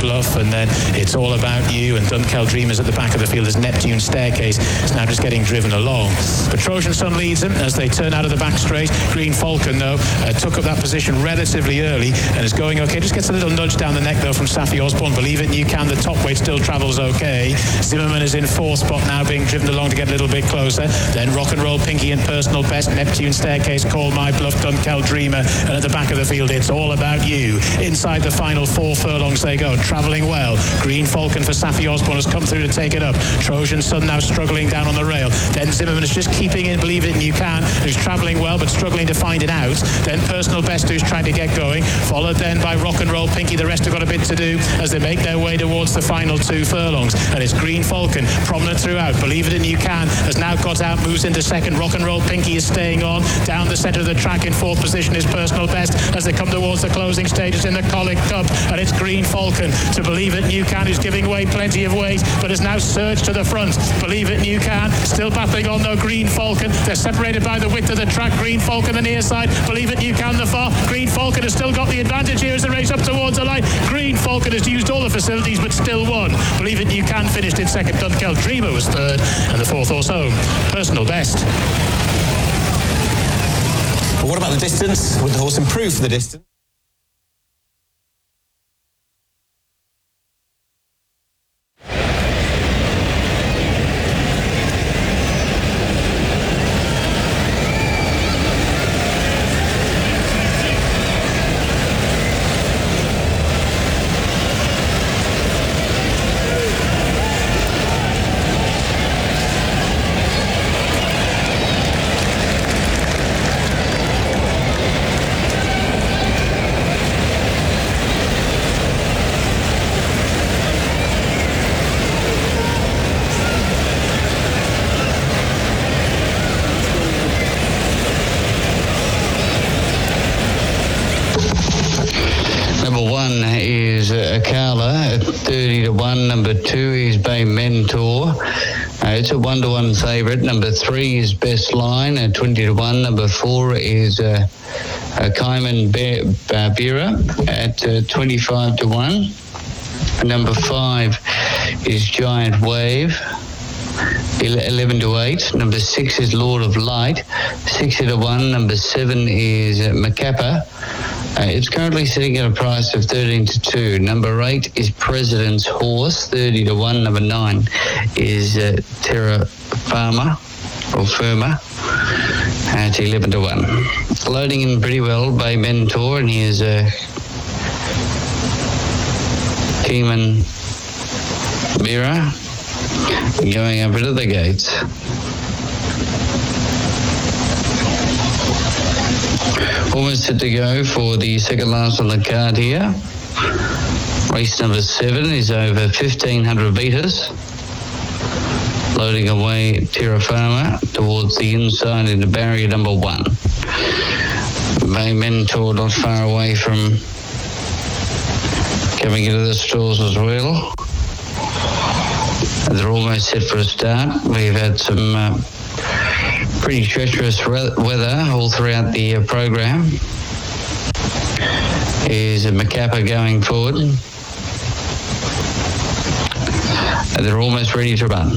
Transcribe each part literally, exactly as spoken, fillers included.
Bluff, and then It's All About You, and Dunkeld Dreamers at the back of the field as Neptune Staircase is now just getting driven along. But Trojan Sun leads them as they turn out of the back straight. Green Falcon, though, uh, took up that position relatively early and is going okay. Just gets a little nudge down the neck, though, from Safi Osborne. Believe It and You Can, the top weight still travels okay. Zimmerman is in fourth spot now, being driven along to get a little bit closer. Then Rock and Roll Pinky and Personal Best, Neptune Staircase, Call My Bluff, Dunkeld Dreamer, and at the back of the field, It's All About You. Inside the final four furlongs they go, travelling well. Green Falcon for Safi Osborne has come through to take it up. Trojan Sun now struggling down on the rail. Then Zimmerman is just keeping in Believe It and You Can, who's travelling well but struggling to find it out. Then Personal Best, who's trying to get going, followed then by Rock and Roll Pinky. The rest have got a bit to do as they make their way towards the final two furlongs. And it's Green Falcon, prominent throughout. Believe It and You Can has now got out, moves into second. Rock and Roll Pinky is staying on. Down the centre of the track in fourth position is Personal Best as they come towards the closing stages in the Colic Cup. And it's Green Falcon to Believe It and You Can, who's giving away plenty of weight, but has now surged to the front. Believe It and You Can still battling on, though. Green Falcon, they're separated by the width of the track. Green Falcon the near side, Believe It and You Can the far. Green Falcon has still got the advantage here as the race up towards the line. Green Falcon has used all the facilities but still won. Believe It and You Can finished in second. Dunkeld Dreamer was third, and the fourth horse home, Personal Best. But what about the distance? Would the horse improve for the distance? thirty to one. Number two is Bay Mentor. Uh, it's a one to one favourite. Number three is Best Line at twenty to one. Number four is uh, uh, Kaiman Barbera at uh, twenty-five to one. Number five is Giant Wave, eleven to eight. Number six is Lord of Light, sixty to one. Number seven is uh, Macappa. Uh, it's currently sitting at a price of thirteen to two. Number eight is President's Horse, thirty to one. Number nine is uh, Terra Firma, or Firma, at eleven to one. Loading in pretty well by Mentor, and here's uh, Kaiman Barbera going up into the gates. Almost set to go for the second last on the card here. Race number seven is over fifteen hundred metres. Loading away Terra Firma towards the inside into barrier number one. Bay Mentor not far away from coming into the stalls as well. They're almost set for a start. We've had some uh, pretty treacherous re- weather all throughout the uh, program. Here's a Macappa going forward. And they're almost ready to run.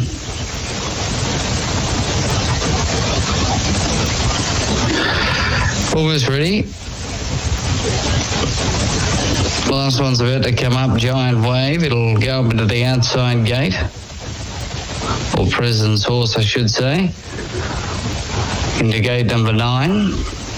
Almost ready. Last one's about to come up, Giant Wave. It'll go up into the outside gate. Or President's Horse, I should say. Into gate number nine.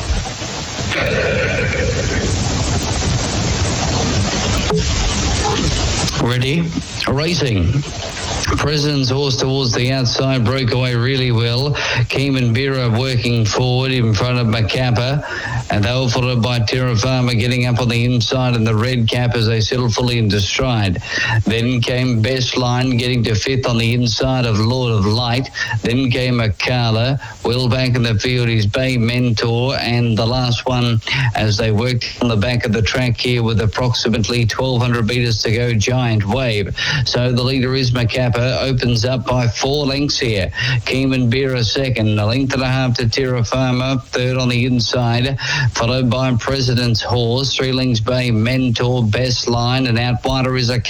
Ready. Racing. President's Horse towards the outside, broke away really well. Kaiman Barbera working forward in front of Macappa, and they were followed by Terra Firma getting up on the inside and the red cap as they settled fully into stride. Then came Best Line getting to fifth on the inside of Lord of Light. Then came Akala. Well back in the field is Bay Mentor, and the last one as they worked on the back of the track here with approximately twelve hundred metres to go, Giant Wave. So the leader is Macappa, opens up by four lengths here. Kaiman Barbera second, a length and a half to Terra Firma, third on the inside, followed by President's Horse, three lengths Bay Mentor, Best Line, and out wider is a